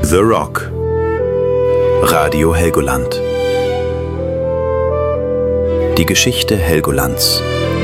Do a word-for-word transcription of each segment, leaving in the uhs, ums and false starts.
The Rock. Radio Helgoland. Die Geschichte Helgolands.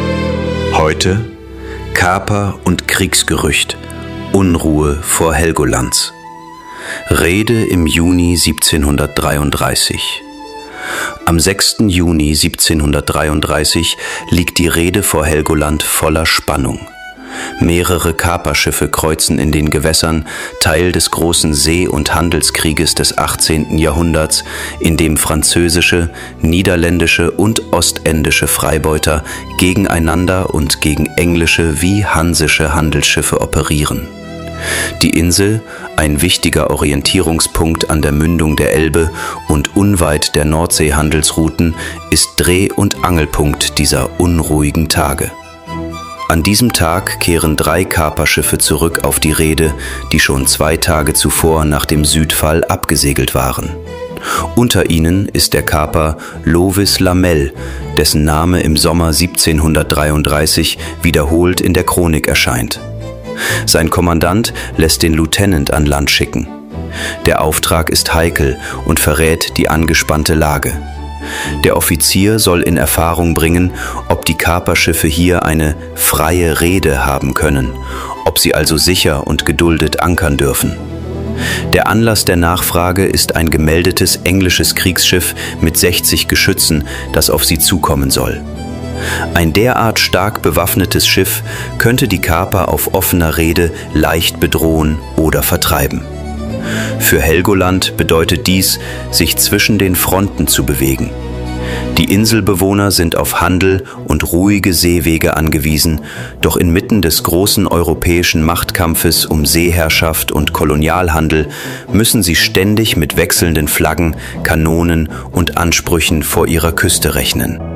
Heute Kaper- und Kriegsgerücht. Unruhe vor Helgolands. Rede im Juni siebzehnhundertdreiunddreißig. Am sechsten Juni siebzehnhundertdreiunddreißig liegt die Rede vor Helgoland voller Spannung. Mehrere Kaperschiffe kreuzen in den Gewässern, Teil des großen See- und Handelskrieges des achtzehnten Jahrhunderts, in dem französische, niederländische und ostendische Freibeuter gegeneinander und gegen englische wie hansische Handelsschiffe operieren. Die Insel, ein wichtiger Orientierungspunkt an der Mündung der Elbe und unweit der Nordseehandelsrouten, ist Dreh- und Angelpunkt dieser unruhigen Tage. An diesem Tag kehren drei Kaperschiffe zurück auf die Rede, die schon zwei Tage zuvor nach dem Südfall abgesegelt waren. Unter ihnen ist der Kaper Lovis Lamel, dessen Name im Sommer siebzehnhundertdreiunddreißig wiederholt in der Chronik erscheint. Sein Kommandant lässt den Lieutenant an Land schicken. Der Auftrag ist heikel und verrät die angespannte Lage. Der Offizier soll in Erfahrung bringen, ob die Kaperschiffe hier eine freie Rede haben können, ob sie also sicher und geduldet ankern dürfen. Der Anlass der Nachfrage ist ein gemeldetes englisches Kriegsschiff mit sechzig Geschützen, das auf sie zukommen soll. Ein derart stark bewaffnetes Schiff könnte die Kaper auf offener Rede leicht bedrohen oder vertreiben. Für Helgoland bedeutet dies, sich zwischen den Fronten zu bewegen. Die Inselbewohner sind auf Handel und ruhige Seewege angewiesen, doch inmitten des großen europäischen Machtkampfes um Seeherrschaft und Kolonialhandel müssen sie ständig mit wechselnden Flaggen, Kanonen und Ansprüchen vor ihrer Küste rechnen.